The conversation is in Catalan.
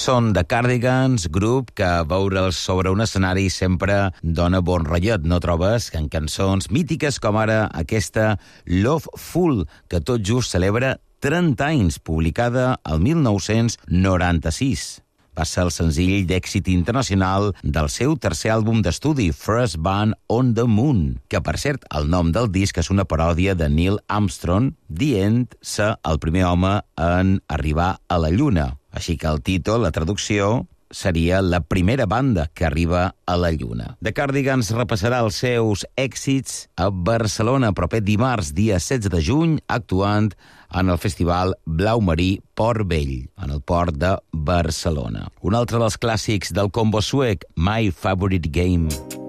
Són The Cardigans, grup que veure'ls sobre un escenari sempre dona bon rotllet, no trobes? En cançons mítiques com ara aquesta Loveful, que tot just celebra 30 anys, publicada el 1996. Va ser el senzill d'èxit internacional del seu tercer àlbum d'estudi, First Band on the Moon, que, per cert, el nom del disc és una paròdia de Neil Armstrong, dient ser el primer home en arribar a la Lluna. Així que el títol, la traducció, seria la primera banda que arriba a la Lluna. The Cardigans repassarà els seus èxits a Barcelona, proper dimarts, dia 16 de juny, actuant en el festival Blau Marí Port Vell, en el port de Barcelona. Un altre dels clàssics del combo suec, My Favorite Game.